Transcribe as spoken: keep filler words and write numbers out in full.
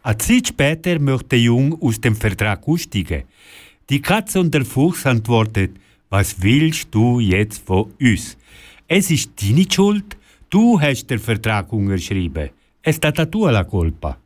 Eine Zeit später möchte der Jung aus dem Vertrag aussteigen. Die Katze und der Fuchs antwortet: Was willst du jetzt von uns? Es ist deine Schuld. Du hast den Vertrag unterschrieben. Es stata tua la colpa.